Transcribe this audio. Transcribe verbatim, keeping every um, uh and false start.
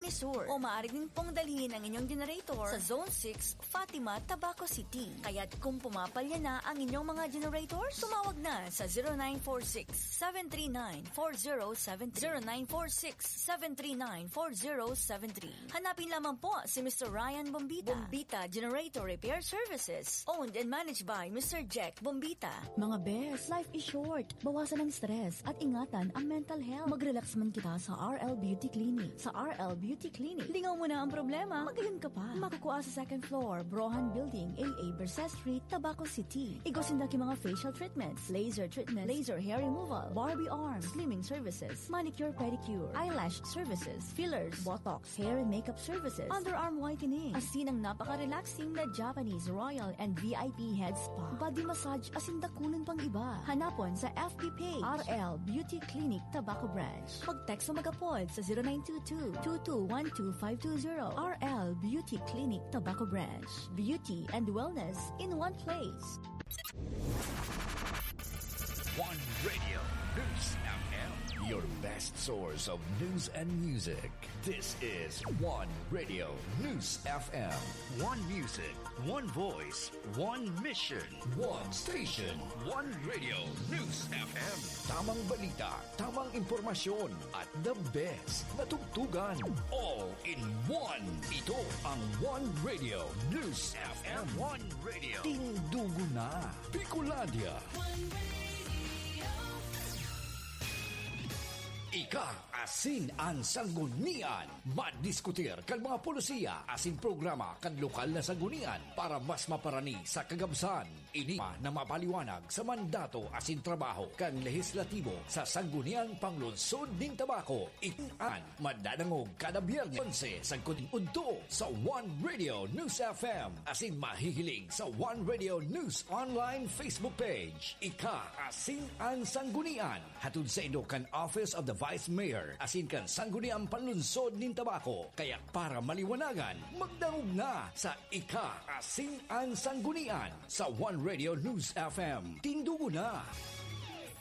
Misur. O maaari din pong dalhin ang inyong generator sa Zone six, Fatima, Tabaco City. Kaya't kung pumapalya na ang inyong mga generators, tumawag na sa zero nine four six, seven three nine, four zero seven three. zero nine four six, seven three nine, four zero seven three. Hanapin lamang po si Mister Ryan Bombita. Bombita Generator Repair Services. Owned and managed by Mister Jack Bombita. Mga bes, life is short. Bawasan ang stress at ingatan ang mental health. Mag-relax man kita sa R L Beauty Clinic. Sa R L Beauty Clinic, lingaw mo na ang problema, magayon ka pa. Makukuha sa second floor, Brohan Building, A A Berset Street, Tabaco City. Igosin na ki mga facial treatments, laser treatment, laser hair removal, Barbie arms, slimming services, manicure pedicure, eyelash services, fillers, botox, hair and makeup services, underarm whitening, asin ang napaka-relaxing na Japanese Royal and V I P Head Spa, body massage asin dakulan pang iba. Hanapon sa F B page, R L Beauty Clinic, Tabaco Branch. Mag-text o mag-apod sa zero nine two two, two two one two five two zero. R L Beauty Clinic, Tabaco Branch. Beauty and wellness in one place. One Radio News F M, your best source of news and music. This is One Radio News F M. One music, one voice, one mission, one station, one Radio News F M. Tamang balita, tamang impormasyon, at the best na tugtugan. All in one. Ito ang One Radio News F M. One Radio. Tindugo na. Bicolandia. Ika asin ang sanggunian. Madiskutir kag mga polisiya asin programa kag lokal na sanggunian para mas maparani sa kagabsan. Ini na mapaliwanag sa mandato asin trabaho kag lehislatibo sa sanggunian panglunsod ning Tabaco. Ikan madadangog kada Biyernes onse sa kuting udto sa One Radio News F M asin mahihiling sa One Radio News online Facebook page. Ika asin ang sanggunian hatod sa Ilocan Office of the Vice Mayor asin kan sangguniang panlunsod nin Tabaco. Kaya para maliwanagan, magdangog na sa Ika asin ang sanggunian sa One Radio News F M. Tindugo na!